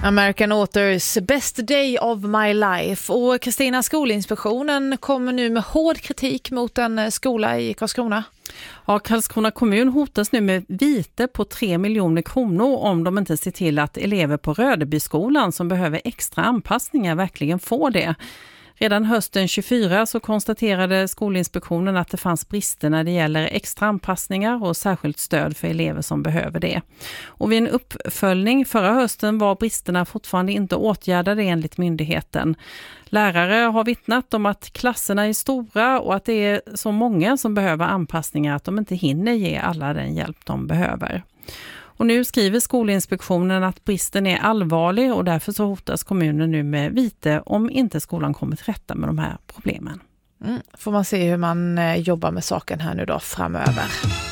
American Authors Best Day of My Life. Och Kristina, Skolinspektionen kommer nu med hård kritik mot en skola i Karlskrona. Ja, Karlskrona kommun hotas nu med vite på 3 miljoner kronor om de inte ser till att elever på Rödebyskolan som behöver extra anpassningar verkligen får det. Redan hösten 24 så konstaterade Skolinspektionen att det fanns brister när det gäller extra anpassningar och särskilt stöd för elever som behöver det. Och vid en uppföljning förra hösten var bristerna fortfarande inte åtgärdade enligt myndigheten. Lärare har vittnat om att klasserna är stora och att det är så många som behöver anpassningar att de inte hinner ge alla den hjälp de behöver. Och nu skriver Skolinspektionen att bristen är allvarlig och därför så hotas kommunen nu med vite om inte skolan kommer till rätta med de här problemen. Får man se hur man jobbar med saken här nu då framöver.